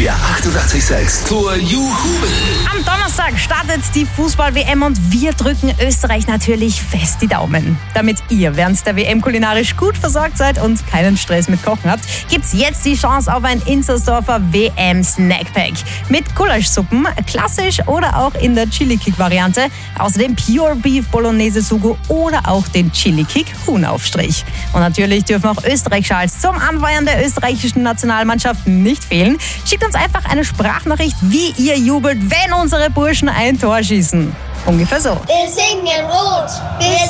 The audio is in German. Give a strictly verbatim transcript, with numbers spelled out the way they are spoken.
Der achtundachtzig Komma sechs Tour Juhu. Am Donnerstag startet die Fußball-W M und wir drücken Österreich natürlich fest die Daumen. Damit ihr während der W M kulinarisch gut versorgt seid und keinen Stress mit Kochen habt, gibt's jetzt die Chance auf ein Inzersdorfer W M-Snackpack. Mit Gulaschsuppen, klassisch oder auch in der Chili-Kick-Variante. Außerdem Pure Beef Bolognese Sugo oder auch den Chili-Kick Huhnaufstrich. Und natürlich dürfen auch Österreich-Schals zum Anfeuern der österreichischen Nationalmannschaft nicht fehlen. Schickt uns einfach eine Sprachnachricht, wie ihr jubelt, wenn unsere Burschen ein Tor schießen. Ungefähr so. Wir singen rot, wir